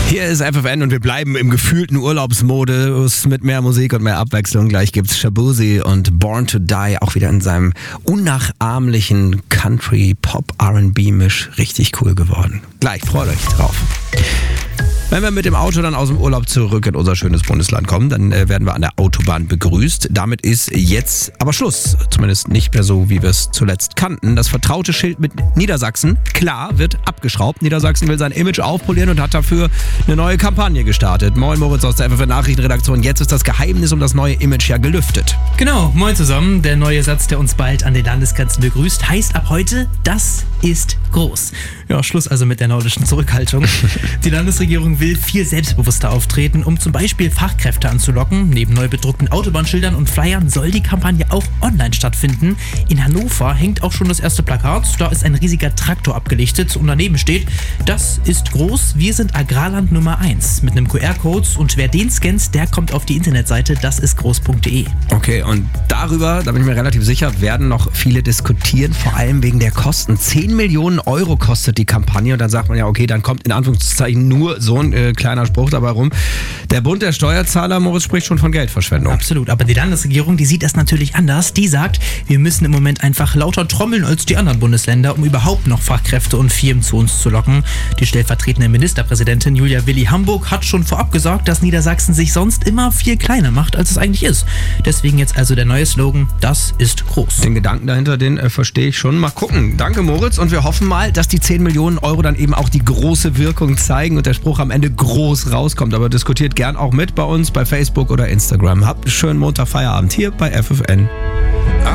Hier ist FFN und wir bleiben im gefühlten Urlaubsmodus mit mehr Musik und mehr Abwechslung. Gleich gibt's Shaboozey und Born to Die auch wieder in seinem unnachahmlichen Country-Pop-R&B-Misch. Richtig cool geworden. Gleich, freut euch drauf. Wenn wir mit dem Auto dann aus dem Urlaub zurück in unser schönes Bundesland kommen, dann werden wir an der Autobahn begrüßt. Damit ist jetzt aber Schluss. Zumindest nicht mehr so, wie wir es zuletzt kannten. Das vertraute Schild mit Niedersachsen, klar, wird abgeschraubt. Niedersachsen will sein Image aufpolieren und hat dafür eine neue Kampagne gestartet. Moin Moritz aus der FFN Nachrichtenredaktion. Jetzt ist das Geheimnis um das neue Image ja gelüftet. Genau, moin zusammen. Der neue Satz, der uns bald an den Landesgrenzen begrüßt, heißt ab heute, das ist groß. Ja, Schluss also mit der nordischen Zurückhaltung. Die Landesregierung will viel selbstbewusster auftreten, um zum Beispiel Fachkräfte anzulocken. Neben neu bedruckten Autobahnschildern und Flyern soll die Kampagne auch online stattfinden. In Hannover hängt auch schon das erste Plakat. Da ist ein riesiger Traktor abgelichtet und daneben steht, das ist groß, wir sind Agrarland Nummer 1 mit einem QR-Code und wer den scannt, der kommt auf die Internetseite dasistgroß.de. Okay, und darüber, da bin ich mir relativ sicher, werden noch viele diskutieren, vor allem wegen der Kosten. 10 Millionen Euro kostet die Kampagne und dann sagt man ja, okay, dann kommt in Anführungszeichen nur so ein kleiner Spruch dabei rum. Der Bund der Steuerzahler, Moritz, spricht schon von Geldverschwendung. Absolut, aber die Landesregierung, die sieht das natürlich anders. Die sagt, wir müssen im Moment einfach lauter trommeln als die anderen Bundesländer, um überhaupt noch Fachkräfte und Firmen zu uns zu locken. Die stellvertretende Ministerpräsidentin Julia Willi Hamburg hat schon vorab gesagt, dass Niedersachsen sich sonst immer viel kleiner macht, als es eigentlich ist. Deswegen jetzt also der neue Slogan, das ist groß. Den Gedanken dahinter, den verstehe ich schon. Mal gucken. Danke, Moritz. Und wir hoffen mal, dass die 10 Millionen Euro dann eben auch die große Wirkung zeigen und der Spruch am Ende groß rauskommt. Aber diskutiert gern auch mit bei uns bei Facebook oder Instagram. Habt einen schönen Montag Feierabend hier bei FFN.